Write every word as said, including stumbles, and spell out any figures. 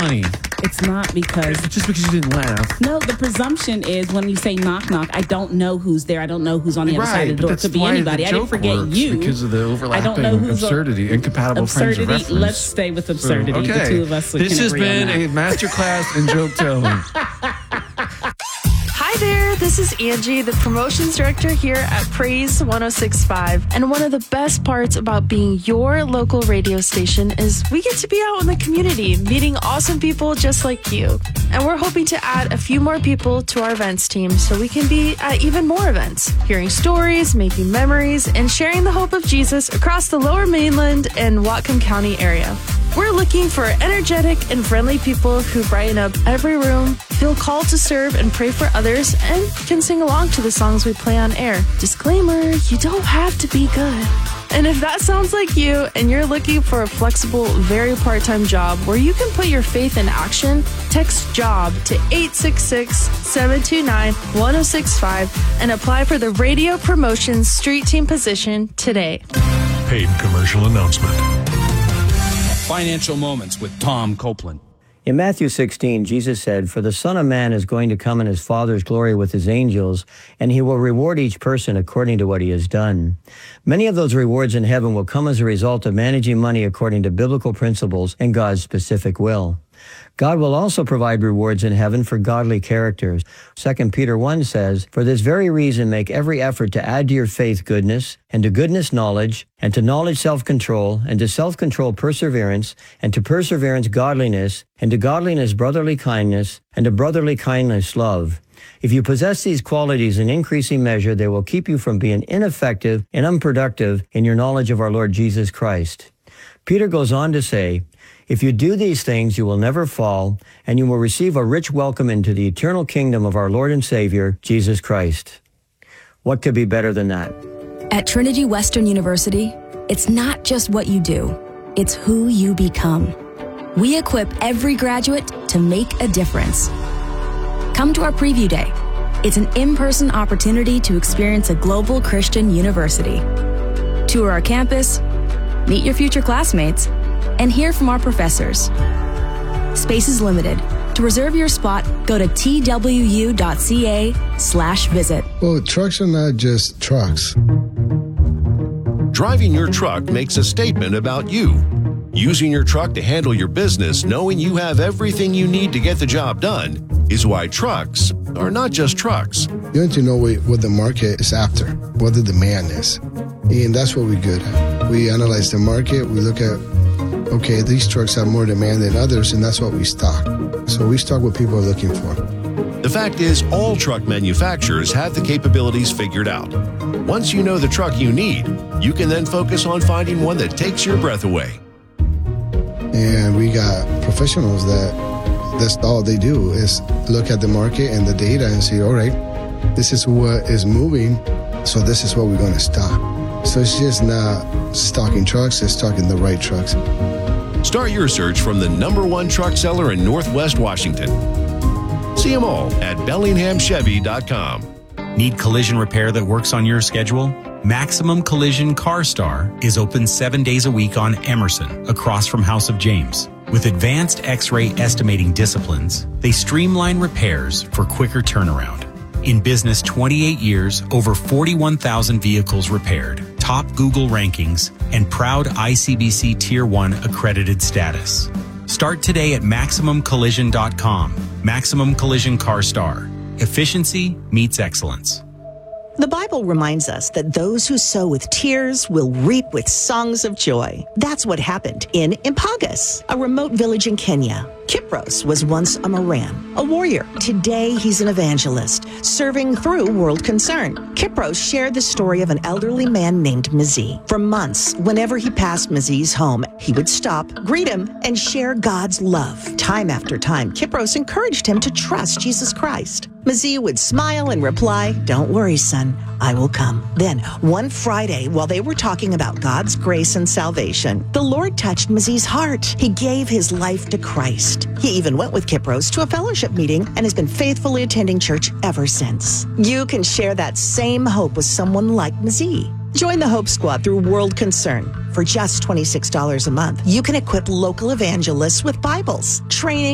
funny. It's not because... Just because you didn't laugh. No, the presumption is when you say knock, knock, I don't know who's there. I don't know who's on the right, other side of the door. It could be anybody. I didn't forget you. Because of the overlapping I don't know who's absurdity, incompatible absurdity. frames of reference. Let's stay with absurdity. So, okay. The two of us This can has agree been on that. a masterclass in joke telling. Hi there, this is Angie, the promotions director here at Praise one oh six point five. And one of the best parts about being your local radio station is we get to be out in the community, meeting awesome people just like you. And we're hoping to add a few more people to our events team so we can be at even more events, hearing stories, making memories, and sharing the hope of Jesus across the Lower Mainland and Whatcom County area. We're looking for energetic and friendly people who brighten up every room, feel called to serve and pray for others, and can sing along to the songs we play on air. Disclaimer, you don't have to be good. And if that sounds like you and you're looking for a flexible, very part-time job where you can put your faith in action, text JOB to eight six six, seven two nine, one oh six five and apply for the radio promotions street team position today. Paid commercial announcement. Financial Moments with Tom Copeland. In Matthew sixteen, Jesus said, "For the Son of Man is going to come in his Father's glory with his angels, and he will reward each person according to what he has done." Many of those rewards in heaven will come as a result of managing money according to biblical principles and God's specific will. God will also provide rewards in heaven for godly characters. Second Peter one says, "For this very reason make every effort to add to your faith goodness, and to goodness knowledge, and to knowledge self-control, and to self-control perseverance, and to perseverance godliness, and to godliness brotherly kindness, and to brotherly kindness love." If you possess these qualities in increasing measure, they will keep you from being ineffective and unproductive in your knowledge of our Lord Jesus Christ. Peter goes on to say, "If you do these things, you will never fall, and you will receive a rich welcome into the eternal kingdom of our Lord and Savior, Jesus Christ." What could be better than that? At Trinity Western University, it's not just what you do, it's who you become. We equip every graduate to make a difference. Come to our preview day. It's an in-person opportunity to experience a global Christian university. Tour our campus, meet your future classmates, and hear from our professors. Space is limited. To reserve your spot, go to twu.ca slash visit. Well, trucks are not just trucks. Driving your truck makes a statement about you. Using your truck to handle your business, knowing you have everything you need to get the job done, is why trucks are not just trucks. You need to know what the market is after, what the demand is. And that's what we're good at. We analyze the market, we look at, okay, these trucks have more demand than others, and that's what we stock. So we stock what people are looking for. The fact is, all truck manufacturers have the capabilities figured out. Once you know the truck you need, you can then focus on finding one that takes your breath away. And we got professionals that that's all they do is look at the market and the data and say, all right, this is what is moving, so this is what we're going to stock. So it's just not stocking trucks, it's stocking the right trucks. Start your search from the number one truck seller in Northwest Washington. See them all at bellingham chevy dot com. Need collision repair that works on your schedule? Maximum Collision Car Star is open seven days a week on Emerson, across from House of James. With advanced X-ray estimating disciplines, they streamline repairs for quicker turnaround. In business twenty-eight years, over forty-one thousand vehicles repaired, top Google rankings, and proud I C B C Tier one accredited status. Start today at maximum collision dot com. Maximum Collision Car Star. Efficiency meets excellence. The Bible reminds us that those who sow with tears will reap with songs of joy. That's what happened in Impagas, a remote village in Kenya. Kipros was once a Moran, a warrior. Today, he's an evangelist, serving through World Concern. Kipros shared the story of an elderly man named Mazie. For months, whenever he passed Mazie's home, he would stop, greet him, and share God's love. Time after time, Kipros encouraged him to trust Jesus Christ. Mazie would smile and reply, "Don't worry, son, I will come." Then, one Friday, while they were talking about God's grace and salvation, the Lord touched Mazie's heart. He gave his life to Christ. He even went with Kipros to a fellowship meeting and has been faithfully attending church ever since. You can share that same hope with someone like Mazie. Join the Hope Squad through World Concern. For just twenty-six dollars a month, you can equip local evangelists with Bibles, training,